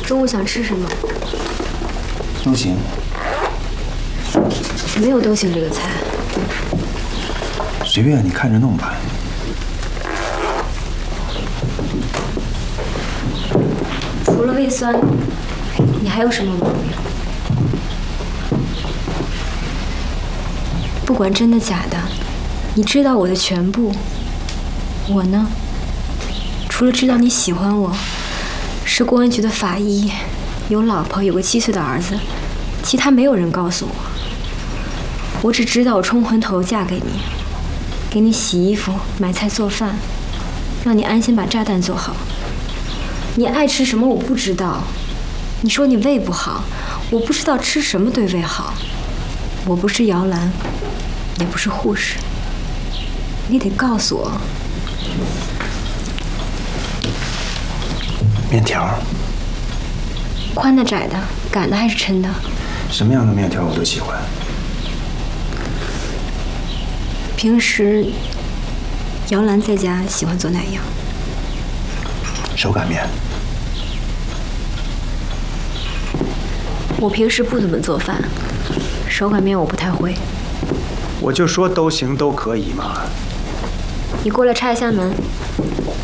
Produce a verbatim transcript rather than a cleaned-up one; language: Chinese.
中午想吃什么？ 都行。 没有都行这个菜。 随便你看着弄吧。 除了胃酸，你还有什么毛病？不管真的假的，你知道我的全部。我呢，除了知道你喜欢我，是公安局的法医，有老婆，有个七岁的儿子，其他没有人告诉我。我只知道我冲昏头嫁给你，给你洗衣服、买菜做饭，让你安心把炸弹做好。你爱吃什么我不知道，你说你胃不好，我不知道吃什么对胃好。我不是摇篮，也不是护士，你得告诉我。 面条。 宽的、窄的，擀的还是抻的？ 什么样的面条我都喜欢。 平时摇篮在家喜欢做哪样？ 手擀面。 我平时不怎么做饭，手擀面我不太会。 我就说都行都可以嘛。 你过来拆一下门。